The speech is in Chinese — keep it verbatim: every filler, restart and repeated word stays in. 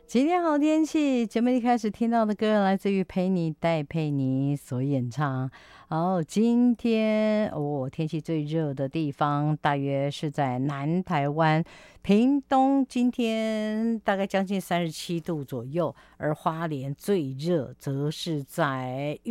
今天好天气，节目一开始听到的歌来自于佩妮戴佩妮所演唱。哦，今天哦，天气最热的地方大约是在南台湾屏东，今天大概将近三十七度左右，而花莲最热则是在